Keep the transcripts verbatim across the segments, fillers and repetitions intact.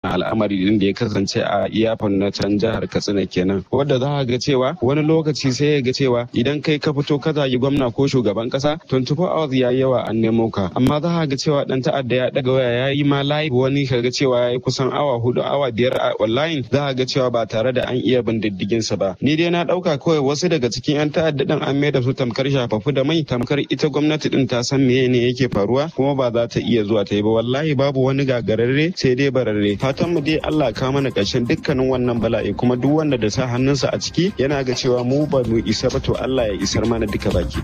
al'amari din da ya kasance a iyafan na can jihar Katsina kenan, wanda za ga cewa wani lokaci sai ya ga cewa idan kai ka fito ka zagi gwamna ko shugaban kasa twenty four hours ya yawa an nemo ka, amma za ga cewa dan ta'adda ya daga waya ya yi ma live wani kaga cewa ya yi kusan awa hudu awa biyar a online, za ga cewa ba tare da an iya bin diddigin sa ba. Ni dai na dauka kawai wasu daga cikin yan ta'adda din an mai da su tamkar shafafu da mai, tamkar ita gwamnati din ta san meye ne yake faruwa kuma ba za ta iya zuwa ta yi ba. Wallahi babu wani gagararre sai dai bararre. Fatan mu dai Allah ka mana ƙarshen dukkanin wannan bala'i, kuma duk wanda da sa hannunsa a ciki yana ga cewa mu ba mu isa ba, to Allah ya isar mana duka baki.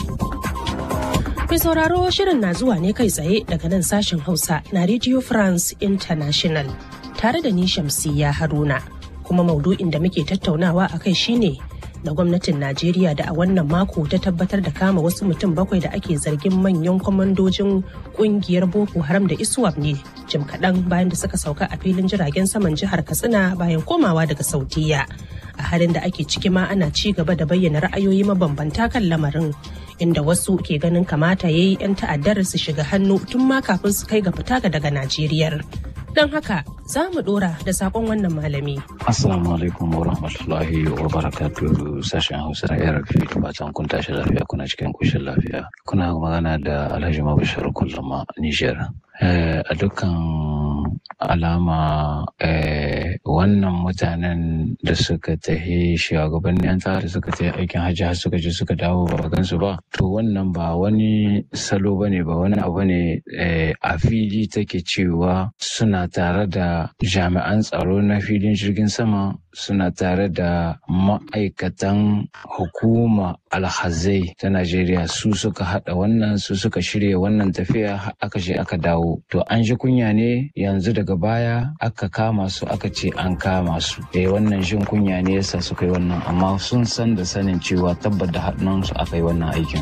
Mai sauraro shirin na zuwa ne kai tsaye daga nan sashen Hausa na Radio France International tare da ni Shamsiyya Haruna, kuma maudu'in da muke tattaunawa a kai shine da gwamnatin Najeriya da a wannan mako ta tabbatar da kama wasu mutum bakwai da ake zargin manyan kwamandojin kungiyar Boko Haram da ISWAP ne jim kaɗan bayan da suka sauka a filin jiragen saman jihar Katsina bayan komawa daga Saudiya. A halin da ake ciki ma ana ci gaba da bayyana ra'ayoyi mabambanta kan lamarin, inda wasu ke ganin kamata ya yi 'yan ta'addar su shiga hannu tun ma kafin su kai ga fita daga Najeriya. Don haka za mu dora da sakon wannan malami. Assalamu alaikum wa rahmatullahi wa barakatuhu, sashen Hausa na R F I, fatan kun tashi lafiya, kuna cikin kushin lafiya. Kuna magana da Alhaji Mabashir Kulluma, Niger. A dukkan alama wannan mutanen da suka tahi shugabannin yan tsara da suka tahi aikin hajji har suka je suka dawo ba gansu ba, to wannan ba wani salo bane, ba wani abu ne a fili take cewa suna tare da jami'an tsaro na filin jirgin sama, suna tare da ma'aikatan hukuma alhazai ta Najeriya, su suka hada wannan, su suka shirya wannan tafiya aka je aka dawo. To an ji kunya ne yanzu daga baya aka kama su, aka ce an kama su. Eh wannan jin kunya ne yasa suka yi wannan, amma sun san da sanin cewa tabbata hannunsu aka yi wannan aikin.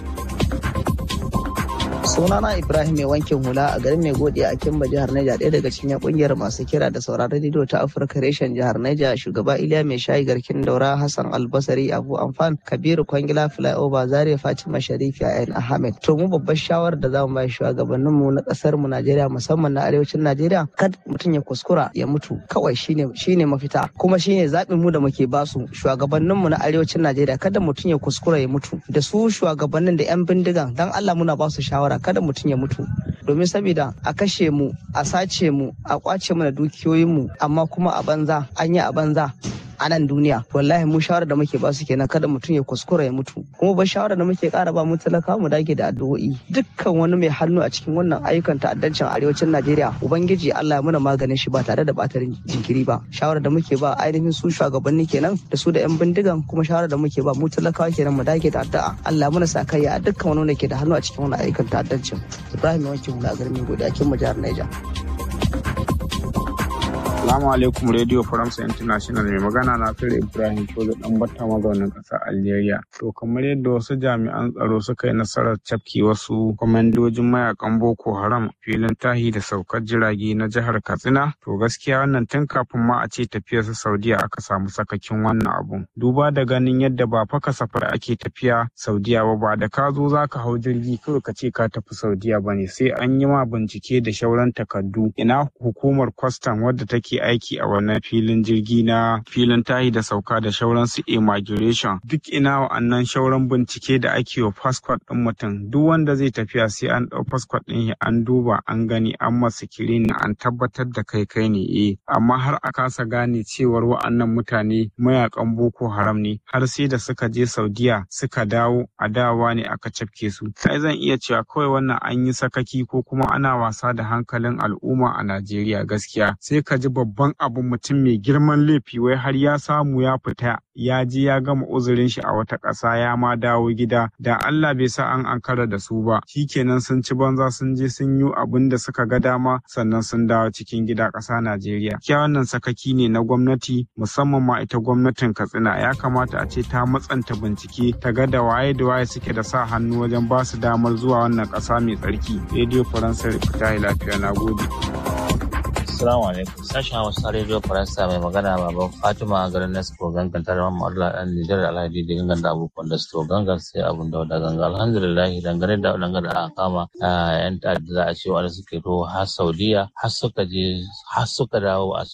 Sunana Ibrahim mai wankin hula a garin Mai Godiya a Kimba jihar Niger, ɗaya daga cikin kungiyar masu kira da sauraron rediyo ta Afirka reshen jihar Niger. Shugaba Iliya Mai Shayi Garkin Daura, Hassan Albasari, Abu Amfan, Kabiru Kwangila, Flyover, Zaria, Fatima Sharifi, Ayan Ahmed. To mu babbar shawarar da zamu bai shugabannin mu na kasar mu Najeriya, musamman na arewacin Najeriya, kad mutum ya kuskura ya mutu, kawai shine shine mafita, kuma shine zaɓin mu da muke basu shugabannin mu na arewacin Najeriya, kada mutum ya kuskura ya mutu. Da su shugabannin da yan bindigan, dan Allah muna basu shawara kada mutum ya mutu, domin saboda a kashe mu, a sace mu, a kwace mana dukiyoyin mu, amma kuma a banza, an yi a banza a nan duniya. Wallahi mu shawara da muke ba su kenan, kada mutum ya kuskura ya mutu. Kuma ba shawara da muke kara ba mu talaka mu dage da addu'o'i. Dukkan wani mai hannu a cikin wannan ayyukan ta'addancin arewacin Najeriya, ubangiji Allah ya muna maganin shi ba tare da batar jinkiri ba. Shawara da muke ba ainihin su shugabanni kenan da su da yan bindigan, kuma shawara da muke ba mu talakawa kenan mu dage da addu'a. Allah muna sakayya a dukkan wani wanda ke da hannu a cikin wannan ayyukan ta'addancin. Ibrahim Wankin Hula, garin Mai Godiya, Kimba jihar Niger. Assalamu alaikum Radio France International, mai magana na Fere Ibrahim Chozo dan batta mazaunin ƙasar Algeria. To kamar yadda wasu jami'an tsaro suka yi nasarar cafke wasu kwamandojin mayakan Boko Haram filin tahi da saukar jirage na jihar Katsina, to gaskiya wannan tun kafin ma a ce tafiyar su Saudiya aka samu sakakin wannan abun. Duba da ganin yadda ba fa kasafar ake tafiya Saudiya ba, ba da ka zo za ka hau jirgi kawai ka ce ka tafi Saudiya ba ne, sai an yi ma bincike da shauran takardu. Ina hukumar kwastam wadda take aiki a wannan filin jirgi na filin tahi da sauka da shauransu immigration, duk ina wa'annan shauran bincike da ake wa passport ɗin mutum. Duk wanda zai tafiya sai an ɗau passport ɗin shi an duba an gani an masa kirini an tabbatar da kai kai ne eh, amma har a kasa gane cewar wa'annan mutane mayakan Boko Haram ne, har sai da suka je Saudiya suka dawo, a dawa ne aka cafke su. Sai zan iya cewa kawai wannan an yi sakaki ko kuma ana wasa da hankalin al'umma a Najeriya gaskiya. Sai ka ji babban abu mutum mai girman laifi wai har ya samu ya fita ya je ya gama uzurin shi a wata ƙasa ya ma dawo gida, da Allah bai sa an ankara da su ba, shikenan sun ci banza sun je sun yi abin da suka ga dama sannan sun dawo cikin gida ƙasa Najeriya. Kiya wannan sakaki ne na gwamnati, musamman ma ita gwamnatin Katsina. Ya kamata a ce ta matsanta bincike ta ga da waye da waye suke da sa hannu wajen ba su damar zuwa wannan ƙasa mai tsarki. Radio Faransa fita lafiya, na gode. Assalamu alaikum. Sashen Hausa Radio Faransa mai magana baban Fatima a garin Nesco gangan tare da Allah dan Nijar da Alhaji da gangan da abubuwan da su gangan sai abun da da gangan. Alhamdulillah dangane da dangane da aka kama yan ta'adda za a ce wanda suke to har Saudiya har suka je har suka dawo a